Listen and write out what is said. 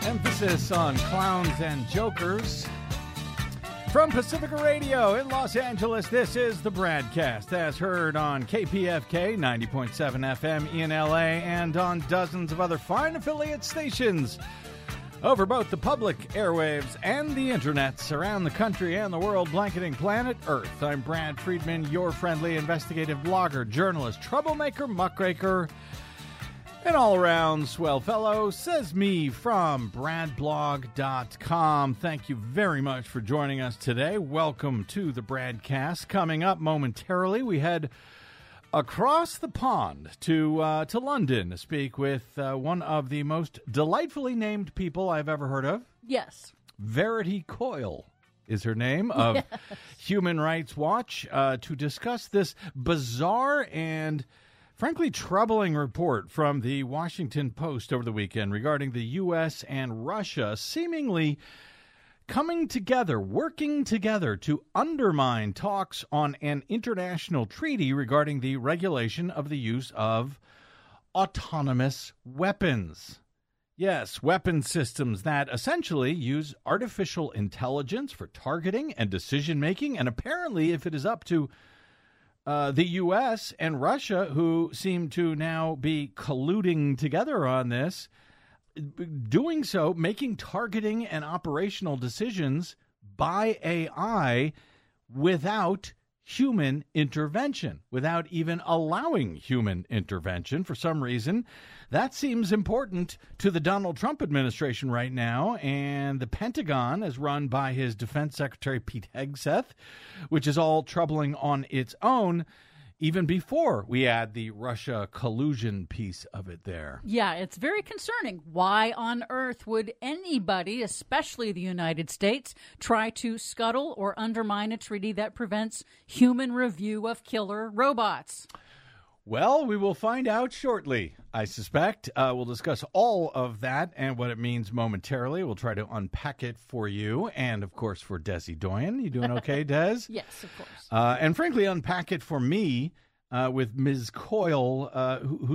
Emphasis on clowns and jokers. From Pacifica Radio in Los Angeles, this is the BradCast, as heard on KPFK 90.7 FM in LA and on dozens of other fine affiliate stations over both the public airwaves and the internets around the country and the world, blanketing planet Earth. I'm Brad Friedman, your friendly investigative blogger, journalist, troublemaker, muckraker, an all-around swell fellow, says me from bradblog.com. Thank you very much for joining us today. Welcome to the BradCast. Coming up momentarily, we head across the pond to London to speak with one of the most delightfully named people I've ever heard of. Yes. Verity Coyle is her name, of Human Rights Watch, to discuss this bizarre and frankly troubling report from the Washington Post over the weekend regarding the U.S. and Russia seemingly coming together, working together to undermine talks on an international treaty regarding the regulation of the use of autonomous weapons. Yes, weapon systems that essentially use artificial intelligence for targeting and decision-making, and apparently, if it is up to the U.S. and Russia, who seem to now be colluding together on this, doing so, making targeting and operational decisions by AI without human intervention, without even allowing human intervention. For some reason, that seems important to the Donald Trump administration right now, and the Pentagon is run by his Defense Secretary Pete Hegseth, which is all troubling on its own, even before we add the Russia collusion piece of it there. Yeah, it's very concerning. Why on earth would anybody, especially the United States, try to scuttle or undermine a treaty that prevents human review of killer robots? Well, we will find out shortly, I suspect. We'll discuss all of that and what it means momentarily. We'll try to unpack it for you and, of course, for Desi Doyen. You doing okay, Des? Yes, of course. And frankly, unpack it for me with Ms. Coyle, who